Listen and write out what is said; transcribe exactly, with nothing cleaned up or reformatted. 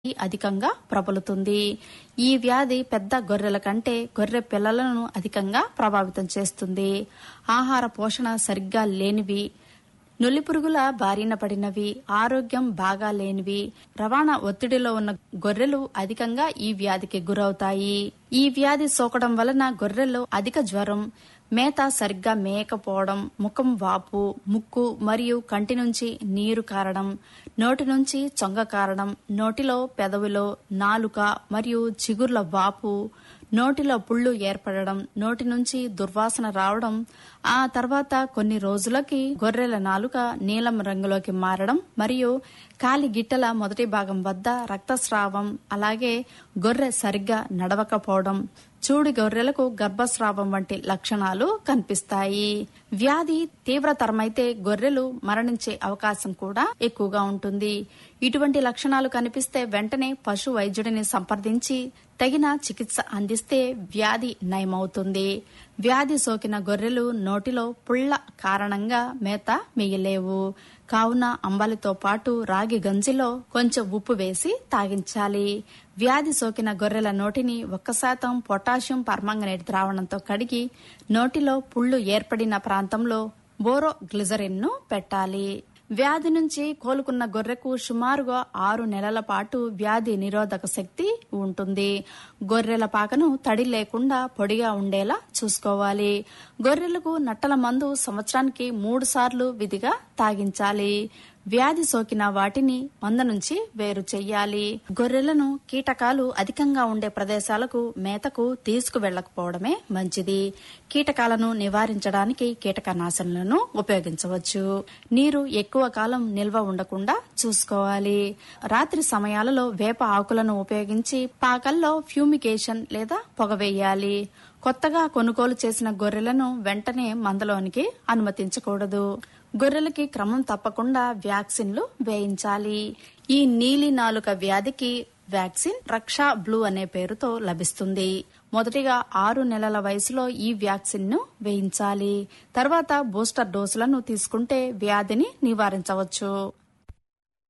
అధికంగా ప్రబలుతుంది. ఈ వ్యాధి పెద్ద గొర్రెల కంటే గొర్రె పిల్లలను అధికంగా ప్రభావితం చేస్తుంది. ఆహార పోషణ సరిగ్గా లేనివి, నులిపురుగుల బారిన పడినవి, ఆరోగ్యం బాగా లేనివి, రవాణా ఒత్తిడిలో ఉన్న గొర్రెలు అధికంగా ఈ వ్యాధికి గురవుతాయి. ఈ వ్యాధి సోకడం వలన గొర్రెల్లో అధిక జ్వరం, మేత సరిగ్గా మేయకపోవడం, ముఖం వాపు, ముక్కు మరియు కంటి నుంచి నీరు కారడం, నోటి నుంచి చొంగ కారడం, నోటిలో, పెదవిలో, నాలుక మరియు చిగుర్ల వాపు, నోటిలో పుళ్ళు ఏర్పడడం, నోటి నుంచి దుర్వాసన రావడం, ఆ తర్వాత కొన్ని రోజులకి గొర్రెల నాలుక నీలం రంగులోకి మారడం మరియు కాలి గిట్టల మొదటి భాగం వద్ద రక్తస్రావం, అలాగే గొర్రె సరిగ్గా నడవకపోవడం, చూడి గొర్రెలకు గర్భస్రావం వంటి లక్షణాలు కనిపిస్తాయి. వ్యాధి తీవ్రతరమైతే గొర్రెలు మరణించే అవకాశం కూడా ఎక్కువగా ఉంటుంది. ఇటువంటి లక్షణాలు కనిపిస్తే వెంటనే పశు వైద్యుడిని సంప్రదించి తగిన చికిత్స అందిస్తే వ్యాధి నయమవుతుంది. వ్యాధి సోకిన గొర్రెలు నోటిలో పుళ్ల కారణంగా మేత మేయలేవు. కావున అంబలితో పాటు రాగి గంజిలో కొంచెం ఉప్పు వేసి తాగించాలి. వ్యాధి సోకిన గొర్రెల నోటిని ఒక్క శాతం పొటాషియం పర్మాంగనేట్ ద్రావణంతో కడిగి నోటిలో పుళ్లు ఏర్పడిన ప్రాంతంలో బోరో గ్లిజరిన్ ను పెట్టాలి. వ్యాధి నుంచి కోలుకున్న గొర్రెకు సుమారుగా ఆరు నెలల పాటు వ్యాధి నిరోధక శక్తి ఉంటుంది. గొర్రెల పాకను తడి లేకుండా పొడిగా ఉండేలా చూసుకోవాలి. గొర్రెలకు నట్టల మందు సంవత్సరానికి మూడు సార్లు విధిగా తాగించాలి. వ్యాధి సోకిన వాటిని మంద నుంచి వేరు చెయ్యాలి. గొర్రెలను కీటకాలు అధికంగా ఉండే ప్రదేశాలకు మేతకు తీసుకువెళ్లకపోవడమే మంచిది. కీటకాలను నివారించడానికి కీటకనాశనులను ఉపయోగించవచ్చు. నీరు ఎక్కువ కాలం నిల్వ ఉండకుండా చూసుకోవాలి. రాత్రి సమయాలలో వేప ఆకులను ఉపయోగించి పాకల్లో ఫ్యూమిగేషన్ లేదా పొగవేయాలి. కొత్తగా కొనుగోలు చేసిన గొర్రెలను వెంటనే మందలోనికి అనుమతించకూడదు. గొర్రెలకి క్రమం తప్పకుండా వ్యాక్సిన్లు వేయించాలి. ఈ నీలి నాలుక వ్యాధికి వ్యాక్సిన్ రక్షా బ్లూ అనే పేరుతో లభిస్తుంది. మొదటిగా ఆరు నెలల వయసులో ఈ వ్యాక్సిన్ ను వేయించాలి. తర్వాత బూస్టర్ డోసులను తీసుకుంటే వ్యాధిని నివారించవచ్చు.